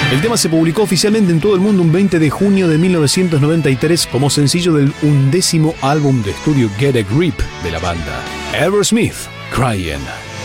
El tema se publicó oficialmente en todo el mundo un 20 de junio de 1993 como sencillo del 11º álbum de estudio Get a Grip de la banda. Aerosmith, Crying.